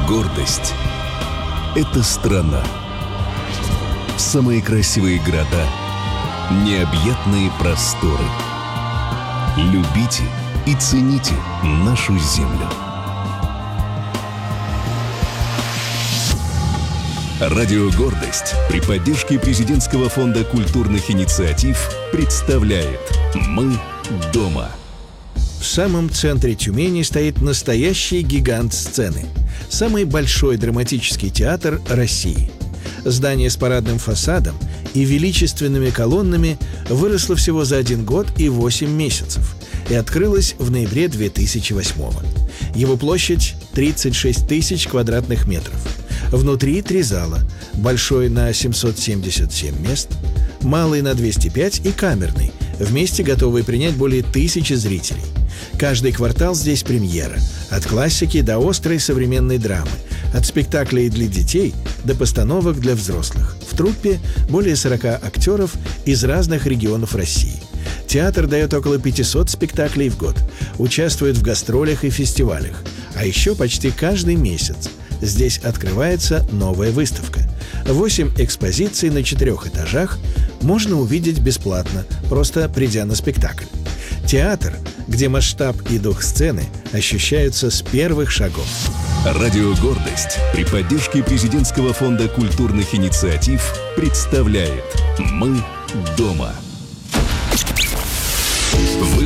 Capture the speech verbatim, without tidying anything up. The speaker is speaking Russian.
Гордость – это страна. Самые красивые города, необъятные просторы. Любите и цените нашу землю. Радио «Гордость» при поддержке Президентского фонда культурных инициатив представляет «Мы дома». В самом центре Тюмени стоит настоящий гигант сцены. Самый большой драматический театр России. Здание с парадным фасадом и величественными колоннами выросло всего за один год и восемь месяцев и открылось в ноябре две тысячи восьмого. Его площадь – тридцать шесть тысяч квадратных метров. Внутри три зала: большой на семьсот семьдесят семь мест, малый на двести пять и камерный, вместе готовые принять более тысячи зрителей. Каждый квартал здесь премьера, от классики до острой современной драмы, от спектаклей для детей до постановок для взрослых. В труппе более сорока актеров из разных регионов России. Театр дает около пятисот спектаклей в год, участвует в гастролях и фестивалях, а еще почти каждый месяц здесь открывается новая выставка. Восемь экспозиций на четырех этажах можно увидеть бесплатно, просто придя на спектакль. Театр, где масштаб и дух сцены ощущаются с первых шагов. Радио «Гордость» при поддержке Президентского фонда культурных инициатив представляет «Мы дома».